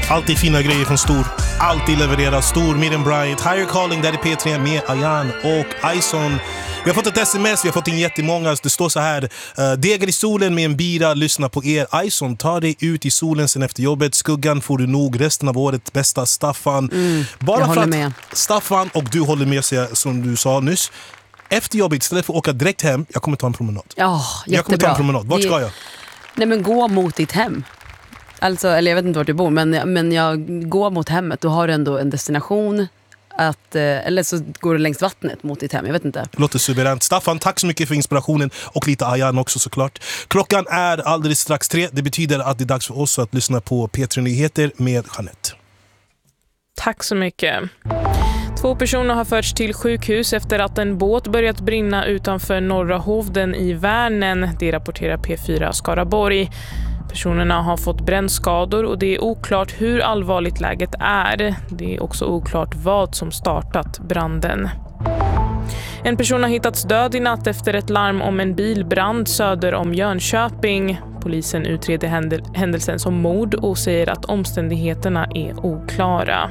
Alltid fina grejer från Stor. Alltid levererar Stor, Miriam Bryant. Higher Calling, där är P3 med Ayan och Ison. Vi har fått ett sms, vi har fått in jättemånga. Det står så här: degar i solen med en bira, lyssna på er. Ison, ta dig ut i solen sen efter jobbet. Skuggan får du nog resten av året. Bästa Staffan. Bara för att med. Staffan och du håller med sig, som du sa nyss. Efter jobbet, istället för att åka direkt hem, jag kommer ta en promenad. Ja, jättebra. Jag kommer ta en promenad. Vart ska jag? Nej, men gå mot ditt hem. Alltså, eller jag vet inte vart du bor, men jag går mot hemmet. Då har du ändå en destination. Eller så går du längs vattnet mot ditt hem, jag vet inte. Låter suveränt. Staffan, tack så mycket för inspirationen. Och lite Ayan också såklart. Klockan är alldeles strax 3. Det betyder att det är dags för oss att lyssna på P3 Nyheter med Jeanette. Tack så mycket. 2 personer har förts till sjukhus efter att en båt börjat brinna utanför Norra Hovden i Värnen. Det rapporterar P4 Skaraborg. Personerna har fått brännskador och det är oklart hur allvarligt läget är. Det är också oklart vad som startat branden. En person har hittats död i natt efter ett larm om en bilbrand söder om Jönköping. Polisen utreder händelsen som mord och säger att omständigheterna är oklara.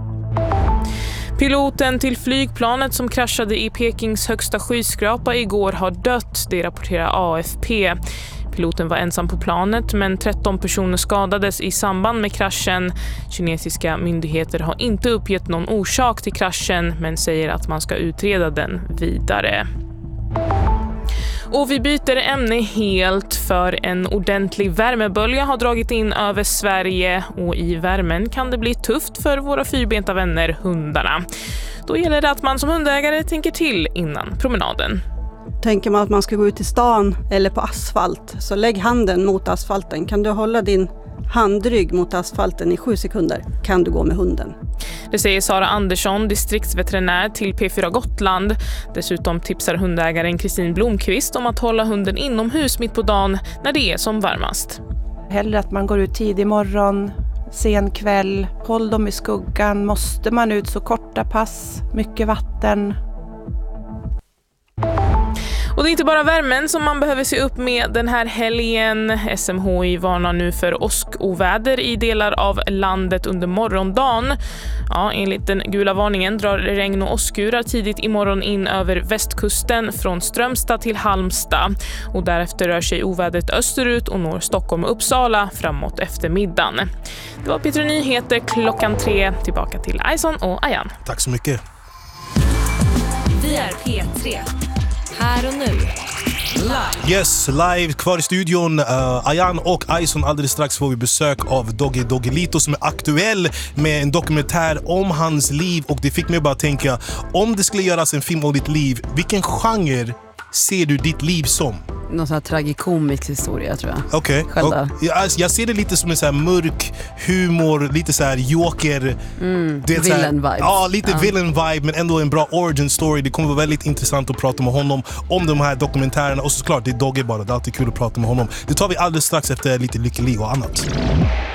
Piloten till flygplanet som kraschade i Pekings högsta skyskrapa igår har dött, det rapporterar AFP. Piloten var ensam på planet, men 13 personer skadades i samband med kraschen. Kinesiska myndigheter har inte uppgett någon orsak till kraschen, men säger att man ska utreda den vidare. Och vi byter ämne helt, för en ordentlig värmebölja har dragit in över Sverige och i värmen kan det bli tufft för våra fyrbenta vänner, hundarna. Då gäller det att man som hundägare tänker till innan promenaden. Tänker man att man ska gå ut i stan eller på asfalt, så lägg handen mot asfalten. Kan du hålla din handrygg mot asfalten i 7 sekunder kan du gå med hunden. Det säger Sara Andersson, distriktsveterinär till P4 Gotland. Dessutom tipsar hundägaren Kristin Blomqvist om att hålla hunden inomhus mitt på dagen när det är som varmast. Hellre att man går ut tidig morgon, sen kväll, håll dem i skuggan. Måste man ut så korta pass, mycket vatten. Och det är inte bara värmen som man behöver se upp med den här helgen. SMHI varnar nu för åskoväder i delar av landet under morgondagen. Ja, enligt den gula varningen drar regn och åskurar tidigt imorgon in över västkusten från Strömstad till Halmstad. Och därefter rör sig ovädret österut och når Stockholm och Uppsala framåt eftermiddagen. Det var P3 Nyheter klockan 3. Tillbaka till Ison och Ayan. Tack så mycket. Vi är P3. Här och nu. Live. Yes, live kvar i studion. Ayan och Ison, alldeles strax får vi besök av Doggy Doggelito som är aktuell med en dokumentär om hans liv. Och det fick mig bara tänka, om det skulle göras en film om ditt liv, vilken genre ser du ditt liv som? Någon sån här tragikomisk historia, tror jag. Okej. Jag ser det lite som en så här mörk humor, lite så här Joker. Villain vibes. Ja, lite villain vibe, men ändå en bra origin story. Det kommer vara väldigt intressant att prata med honom om de här dokumentärerna. Och såklart, det är Dogge bara. Det är alltid kul att prata med honom. Det tar vi alldeles strax efter lite lycklig och annat.